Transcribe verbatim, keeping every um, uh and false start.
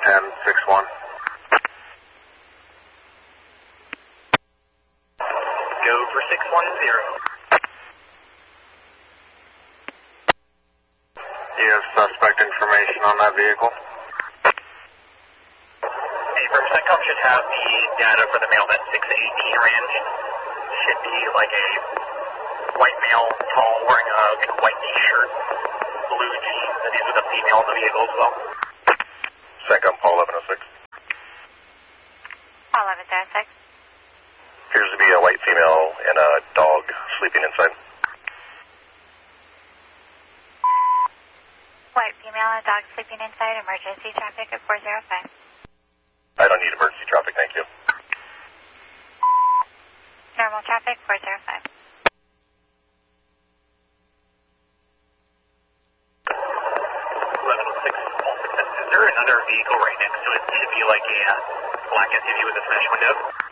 ten six one. Go for six one zero. Do you have suspect information on that vehicle? The first CENTCOM should have the data for the male at six eighteen range. Should be like a white male, tall, wearing a like a white t-shirt, blue jeans, and he's with a female in the vehicle as well. CENTCOM Paul eleven oh six. Paul eleven oh six. Appears to be a white female and a dog sleeping inside. White female and dog sleeping inside, emergency traffic at four zero five. I don't need emergency traffic, thank you. Normal traffic, four zero five. eleven oh six, is there another vehicle right next to it? Should be like a uh, black S U V with a smash window.